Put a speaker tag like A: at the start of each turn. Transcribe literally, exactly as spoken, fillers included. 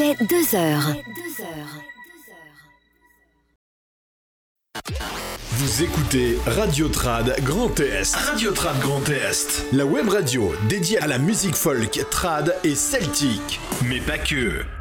A: est deux heures.
B: Vous écoutez Radio Trad Grand Est. Radio Trad Grand Est. La web radio dédiée à la musique folk, trad et celtique. Mais pas que.